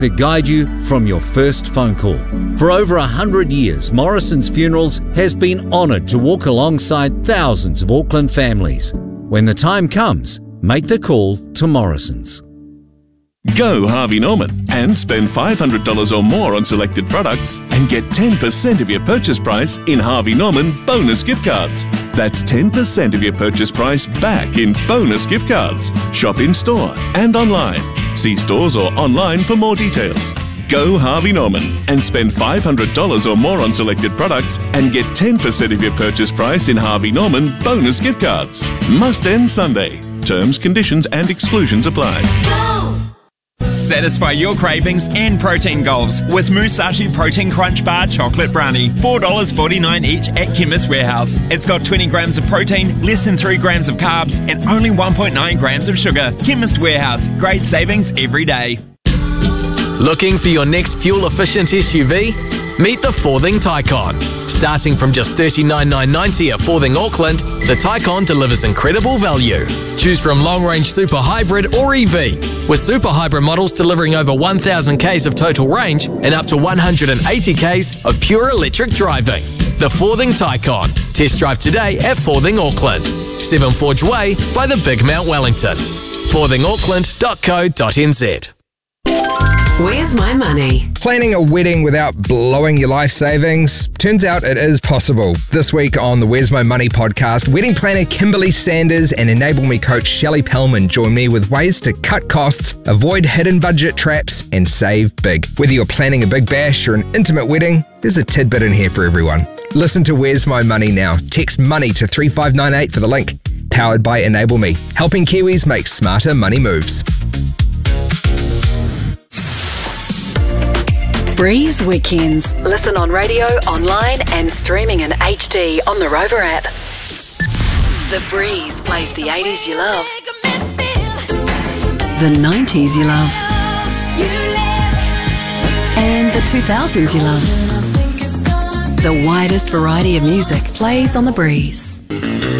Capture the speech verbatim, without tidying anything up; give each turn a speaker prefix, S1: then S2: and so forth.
S1: to guide you from your first phone call. For over a hundred years, Morrison's Funerals has been honoured to walk alongside thousands of Auckland families. When the time comes, make the call to Morrison's.
S2: Go Harvey Norman and spend five hundred dollars or more on selected products and get ten percent of your purchase price in Harvey Norman bonus gift cards. That's ten percent of your purchase price back in bonus gift cards. Shop in store and online. See stores or online for more details. Go Harvey Norman and spend five hundred dollars or more on selected products and get ten percent of your purchase price in Harvey Norman bonus gift cards. Must end Sunday. Terms, conditions and exclusions apply.
S3: Satisfy your cravings and protein goals with Musashi Protein Crunch Bar Chocolate Brownie. four dollars forty-nine each at Chemist Warehouse. It's got twenty grams of protein, less than three grams of carbs, and only one point nine grams of sugar. Chemist Warehouse. Great savings every day.
S4: Looking for your next fuel-efficient S U V? Meet the Forthing Taycan. Starting from just thirty-nine thousand nine hundred ninety dollars at Forthing Auckland, the Taycan delivers incredible value. Choose from long-range Super Hybrid or E V, with Super Hybrid models delivering over one thousand kays of total range and up to one hundred eighty kays of pure electric driving. The Forthing Taycan. Test drive today at Forthing Auckland, Seven Forge Way by the Big Mount Wellington. forthing auckland dot co dot n z.
S5: Where's my money?
S6: Planning a wedding without blowing your life savings? Turns out it is possible. This week on the Where's My Money podcast, wedding planner Kimberly Sanders and Enable Me coach Shelley Pellman join me with ways to cut costs, avoid hidden budget traps, and save big. Whether you're planning a big bash or an intimate wedding, there's a tidbit in here for everyone. Listen to Where's My Money now. Text money to three five nine eight for the link. Powered by Enable Me, helping Kiwis make smarter money moves.
S5: Breeze Weekends. Listen on radio, online and streaming in H D on the Rover app. The Breeze plays the eighties you love, the nineties you love, and the two thousands you love. The widest variety of music plays on the Breeze.